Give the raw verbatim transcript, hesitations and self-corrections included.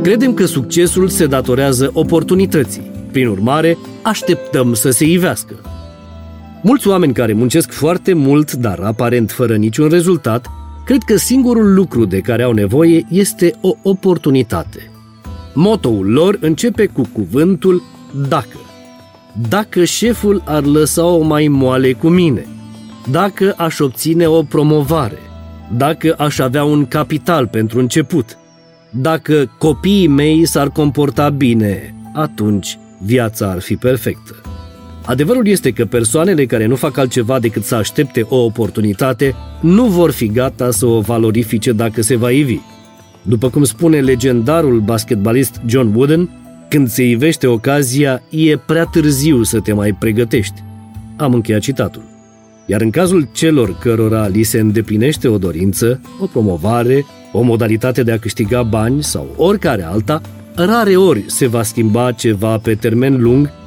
Credem că succesul se datorează oportunității. Prin urmare, așteptăm să se ivească. Mulți oameni care muncesc foarte mult, dar aparent fără niciun rezultat, cred că singurul lucru de care au nevoie este o oportunitate. Motoul lor începe cu cuvântul dacă. Dacă șeful ar lăsa-o mai moale cu mine, dacă aș obține o promovare, dacă aș avea un capital pentru început, dacă copiii mei s-ar comporta bine, atunci viața ar fi perfectă. Adevărul este că persoanele care nu fac altceva decât să aștepte o oportunitate nu vor fi gata să o valorifice dacă se va ivi. După cum spune legendarul basketbalist John Wooden, când se ivește ocazia, e prea târziu să te mai pregătești. Am încheiat citatul. Iar în cazul celor cărora li se îndeplinește o dorință, o promovare, o modalitate de a câștiga bani sau oricare alta, rare ori se va schimba ceva pe termen lung